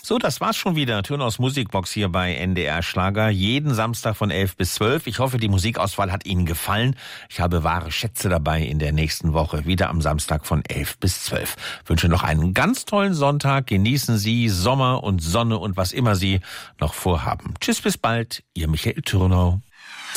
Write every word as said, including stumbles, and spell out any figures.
So, das war's schon wieder. Töne aus Musikbox hier bei N D R Schlager. Jeden Samstag von elf bis zwölf. Ich hoffe, die Musikauswahl hat Ihnen gefallen. Ich habe wahre Schätze dabei in der nächsten Woche. Wieder am Samstag von elf bis zwölf. Wünsche noch einen ganz tollen Sonntag. Genießen Sie Sommer und Sonne und was immer Sie noch vorhaben. Tschüss, bis bald. Ihr Michael Türnau.